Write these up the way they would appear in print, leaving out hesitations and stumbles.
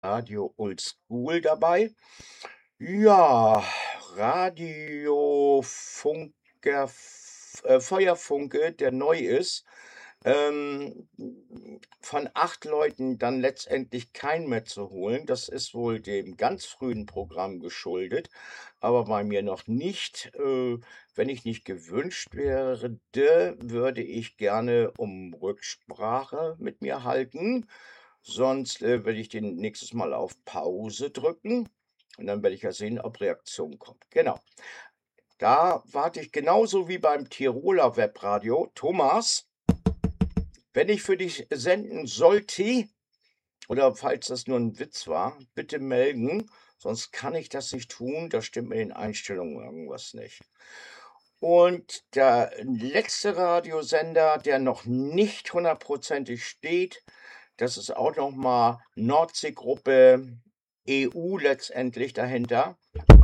Radio Oldschool dabei. Ja, Radio Funker Feuerfunke, der neu ist, ähm, von 8 Leuten dann letztendlich keinen mehr zu holen. Das ist wohl dem ganz frühen Programm geschuldet, aber bei mir noch nicht. Wenn ich nicht gewünscht werde, würde ich gerne um Rücksprache mit mir halten. Sonst, werde ich den nächstes Mal auf Pause drücken und dann werde ich ja sehen, ob Reaktion kommt. Genau. Da warte ich genauso wie beim Tiroler Webradio. Thomas, wenn ich für dich senden sollte oder falls das nur ein Witz war, bitte melden, sonst kann ich das nicht tun. Da stimmt mit den Einstellungen irgendwas nicht. Und der letzte Radiosender, der noch nicht hundertprozentig steht, das ist auch noch mal Nordseegruppe EU letztendlich dahinter.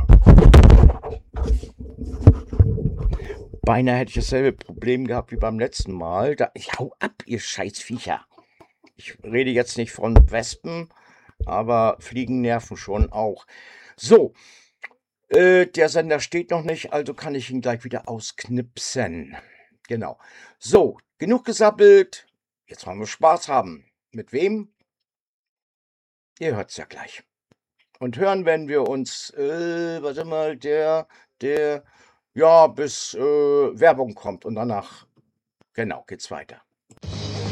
Beinahe hätte ich dasselbe Problem gehabt wie beim letzten Mal. Da hau ab, ihr Scheißviecher. Ich rede jetzt nicht von Wespen, aber Fliegen nerven schon auch. So, der Sender steht noch nicht, also kann ich ihn gleich wieder ausknipsen. Genau. So, genug gesappelt. Jetzt wollen wir Spaß haben. Mit wem? Ihr hört's ja gleich. Und hören werden wir uns, warte mal, ja, bis Werbung kommt und danach, genau, geht's weiter.